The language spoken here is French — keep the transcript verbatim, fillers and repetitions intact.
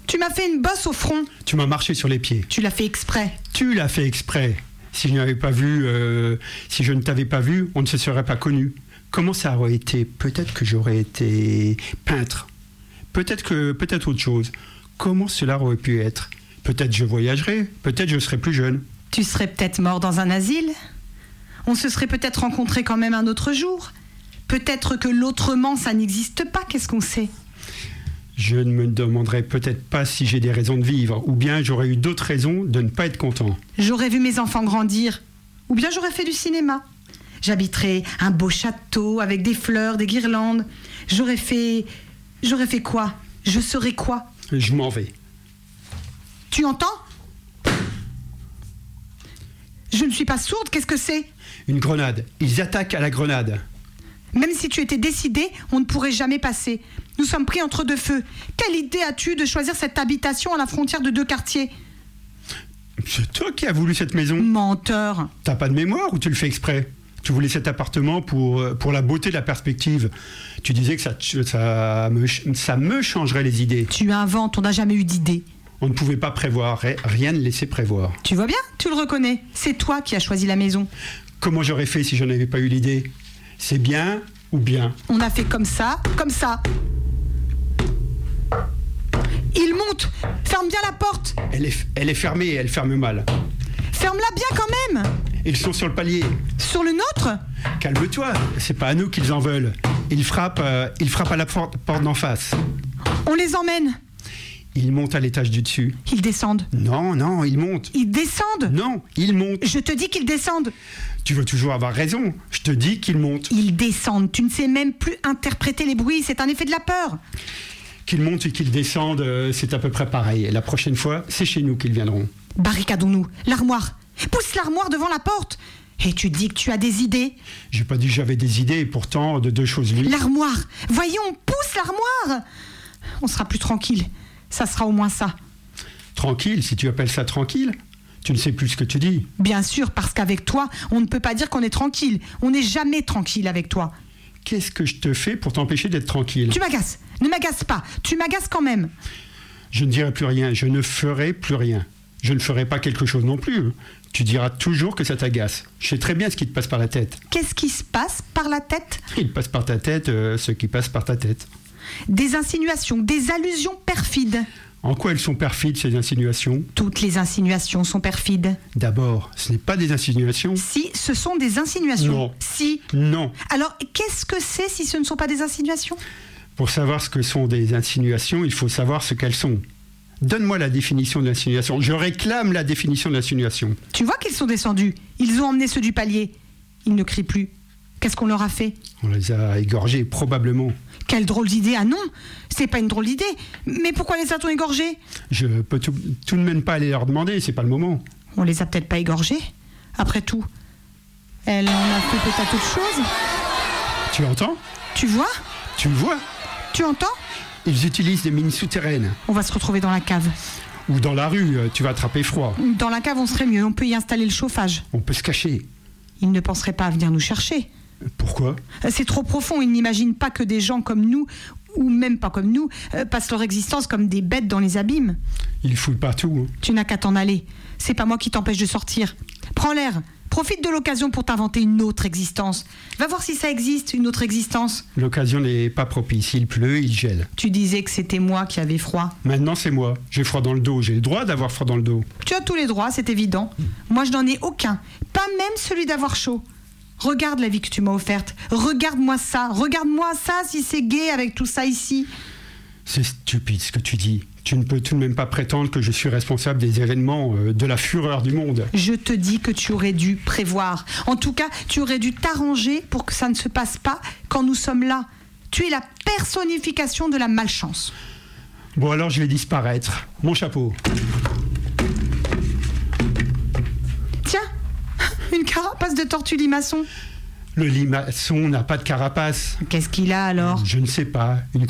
Tu m'as fait une bosse au front. Tu m'as marché sur les pieds. Tu l'as fait exprès. Tu l'as fait exprès. Si je n'avais pas vu, euh, si je ne t'avais pas vu, on ne se serait pas connu. Comment ça aurait été? Peut-être que j'aurais été peintre. Peut-être que, peut-être autre chose. Comment cela aurait pu être? Peut-être je voyagerais. Peut-être je serais plus jeune. Tu serais peut-être mort dans un asile. On se serait peut-être rencontrés quand même un autre jour. Peut-être que l'autrement, ça n'existe pas. Qu'est-ce qu'on sait? Je ne me demanderais peut-être pas si j'ai des raisons de vivre, ou bien j'aurais eu d'autres raisons de ne pas être content. J'aurais vu mes enfants grandir, ou bien j'aurais fait du cinéma. J'habiterais un beau château avec des fleurs, des guirlandes. J'aurais fait... J'aurais fait quoi? Je serais quoi? Je m'en vais. Tu entends? Je ne suis pas sourde, qu'est-ce que c'est? Une grenade. Ils attaquent à la grenade. Même si tu étais décidé, on ne pourrait jamais passer. Nous sommes pris entre deux feux. Quelle idée as-tu de choisir cette habitation à la frontière de deux quartiers? C'est toi qui as voulu cette maison. Menteur. T'as pas de mémoire ou tu le fais exprès? Tu voulais cet appartement pour, pour la beauté de la perspective. Tu disais que ça, ça, me, ça me changerait les idées. Tu inventes, on n'a jamais eu d'idée. On ne pouvait pas prévoir, rien ne laissait prévoir. Tu vois bien, tu le reconnais. C'est toi qui as choisi la maison. Comment j'aurais fait si je n'avais pas eu l'idée? C'est bien ou bien? On a fait comme ça, comme ça. Il monte. Ferme bien la porte. Elle est, elle est fermée et elle ferme mal. Ferme-la bien quand même. Ils sont sur le palier. Sur le nôtre? Calme-toi, c'est pas à nous qu'ils en veulent. Ils frappent, euh, ils frappent à la porte, porte d'en face. On les emmène. Ils montent à l'étage du dessus. Ils descendent. Non, non, ils montent. Ils descendent. Non, ils montent. Je te dis qu'ils descendent. Tu veux toujours avoir raison. Je te dis qu'ils montent. Ils descendent. Tu ne sais même plus interpréter les bruits. C'est un effet de la peur. Qu'ils montent et qu'ils descendent, euh, c'est à peu près pareil. Et la prochaine fois, c'est chez nous qu'ils viendront. Barricadons-nous. L'armoire. Pousse l'armoire devant la porte. Et tu dis que tu as des idées. J'ai pas dit que j'avais des idées, et pourtant, de deux choses l'une. L'armoire. Voyons, pousse l'armoire. On sera plus tranquille. Ça sera au moins ça. Tranquille, si tu appelles ça tranquille, tu ne sais plus ce que tu dis. Bien sûr, parce qu'avec toi, on ne peut pas dire qu'on est tranquille. On n'est jamais tranquille avec toi. Qu'est-ce que je te fais pour t'empêcher d'être tranquille? Tu m'agaces. Ne m'agace pas. Tu m'agaces quand même. Je ne dirai plus rien. Je ne ferai plus rien. Je ne ferai pas quelque chose non plus. Tu diras toujours que ça t'agace. Je sais très bien ce qui te passe par la tête. Qu'est-ce qui se passe par la tête? Il passe par ta tête euh, ce qui passe par ta tête. Des insinuations, des allusions perfides. En quoi elles sont perfides, ces insinuations? Toutes les insinuations sont perfides. D'abord, ce n'est pas des insinuations. Si, ce sont des insinuations. Non. Si. Non. Alors, qu'est-ce que c'est si ce ne sont pas des insinuations? Pour savoir ce que sont des insinuations, il faut savoir ce qu'elles sont. Donne-moi la définition de l'insinuation. Je réclame la définition de l'insinuation. Tu vois qu'ils sont descendus. Ils ont emmené ceux du palier. Ils ne crient plus. Qu'est-ce qu'on leur a fait? On les a égorgés, probablement. Quelle drôle d'idée! Ah non, c'est pas une drôle d'idée. Mais pourquoi les a-t-on égorgés? Je peux tout, tout de même pas aller leur demander, c'est pas le moment. On les a peut-être pas égorgés. Après tout, elle en a fait peut-être autre chose. Tu entends? Tu vois? Tu me vois? Tu entends? Ils utilisent des mines souterraines. On va se retrouver dans la cave. Ou dans la rue, tu vas attraper froid. Dans la cave, on serait mieux. On peut y installer le chauffage. On peut se cacher. Ils ne penseraient pas à venir nous chercher. Pourquoi? C'est trop profond. Ils n'imaginent pas que des gens comme nous, ou même pas comme nous, passent leur existence comme des bêtes dans les abîmes. Ils fouillent partout. Hein. Tu n'as qu'à t'en aller. C'est pas moi qui t'empêche de sortir. Prends l'air. Profite de l'occasion pour t'inventer une autre existence. Va voir si ça existe, une autre existence. L'occasion n'est pas propice. Il pleut, il gèle. Tu disais que c'était moi qui avais froid. Maintenant, c'est moi. J'ai froid dans le dos. J'ai le droit d'avoir froid dans le dos. Tu as tous les droits, c'est évident. Moi, je n'en ai aucun. Pas même celui d'avoir chaud. Regarde la vie que tu m'as offerte. Regarde-moi ça. Regarde-moi ça si c'est gai avec tout ça ici. C'est stupide ce que tu dis. Tu ne peux tout de même pas prétendre que je suis responsable des événements, euh, de la fureur du monde. Je te dis que tu aurais dû prévoir. En tout cas, tu aurais dû t'arranger pour que ça ne se passe pas quand nous sommes là. Tu es la personnification de la malchance. Bon, alors je vais disparaître. Mon chapeau. Tiens, une carapace de tortue limaçon. Le limaçon n'a pas de carapace. Qu'est-ce qu'il a alors? Je ne sais pas. Une